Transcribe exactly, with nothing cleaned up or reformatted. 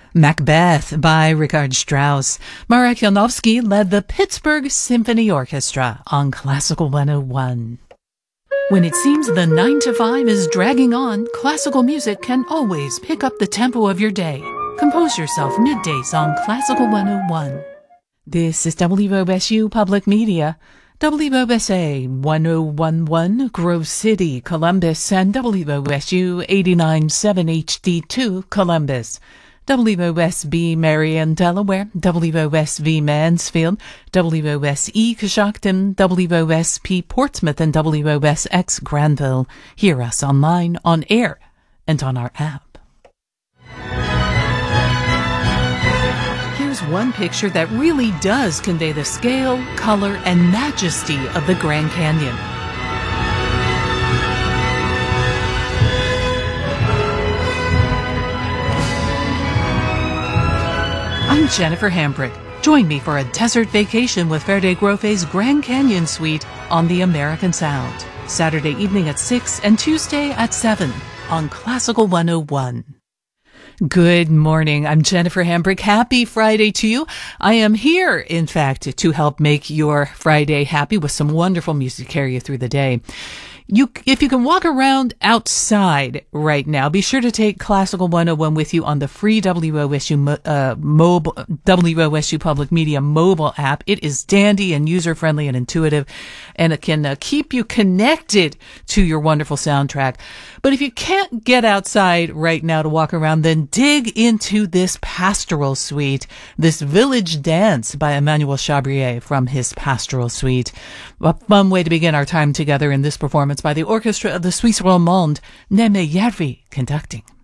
Macbeth by Richard Strauss. Marek Janowski led the Pittsburgh Symphony Orchestra on Classical one oh one. When it seems the nine to five is dragging on, classical music can always pick up the tempo of your day. Compose yourself middays on Classical one oh one. This is W O S U Public Media. W O S A one oh one point one Grove City, Columbus, and W O S U eighty-nine point seven H D two, Columbus. W O S B Marion, Delaware, W O S V Mansfield, W O S E Coshocton, W O S P Portsmouth, and W O S X Granville. Hear us online, on air, and on our app. Here's one picture that really does convey the scale, color, and majesty of the Grand Canyon. I'm Jennifer Hambrick. Join me for a desert vacation with Verde Grofe's Grand Canyon Suite on the American Sound. Saturday evening at six and Tuesday at seven on Classical one oh one. Good morning. I'm Jennifer Hambrick. Happy Friday to you. I am here, in fact, to help make your Friday happy with some wonderful music to carry you through the day. You, if you can walk around outside right now, be sure to take Classical one oh one with you on the free W O S U uh, mobile W O S U Public Media mobile app. It is dandy and user-friendly and intuitive, and it can uh, keep you connected to your wonderful soundtrack. But if you can't get outside right now to walk around, then dig into this pastoral suite, this Village Dance by Emmanuel Chabrier from his pastoral suite. A fun way to begin our time together in this performance by the orchestra of the Suisse Romande, Neme Järvi conducting.